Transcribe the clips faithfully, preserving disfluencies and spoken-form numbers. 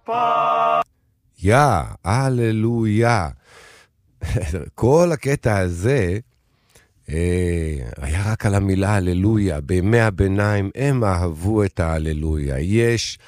יא, הללויה. כל הקטע הזה אה, היה רק על המילה הללויה. בימי הביניים הם אהבו את ההללויה. יש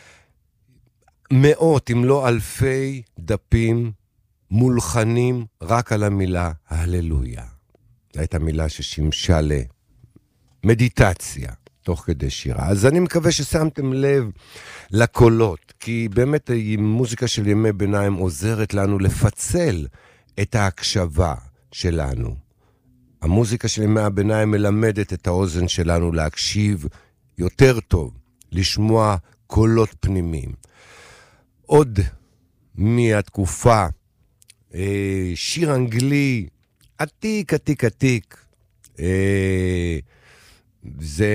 מאות אם לא אלפי דפים מולחנים רק על המילה הללויה. זו הייתה מילה ששימשה למדיטציה תוך כדי שירה. אז אני מקווה ששמתם לב לקולות, כי באמת מוזיקה של ימי ביניים עוזרת לנו לפצל את ההקשבה שלנו. המוזיקה של ימי הביניים מלמדת את האוזן שלנו להקשיב יותר טוב, לשמוע קולות פנימיים. עוד מהתקופה, שיר אנגלי עתיק, עתיק, עתיק. זה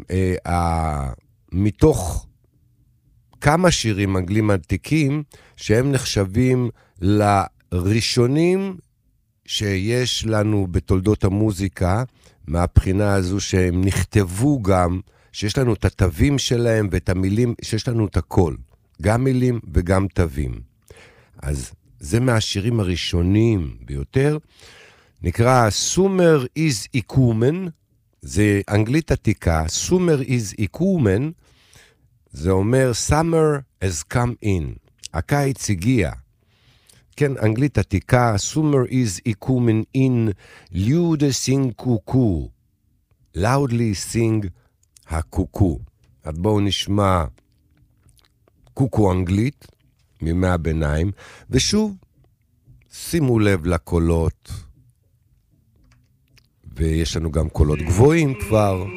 מתוך כמה שירים אנגלים עתיקים שהם נחשבים לראשונים שיש לנו בתולדות המוזיקה, מהבחינה הזו שהם נכתבו גם, שיש לנו את התווים שלהם ואת המילים, שיש לנו את הכל, גם מילים וגם תווים. אז זה מהשירים הראשונים ביותר, נקרא Summer is Ikumen, זה אנגלית עתיקה, Summer is Ikumen, זה אומר Summer has come in, הקיץ הגיע. כן, אנגלית עתיקה, Summer is Ikumen in, Lude sing cuckoo, loudly sing הקוקו. אז בואו נשמע קוקו אנגלית, מימי הביניים, ושוב, שימו לב לקולות, ויש לנו גם קולות גבוהים כבר.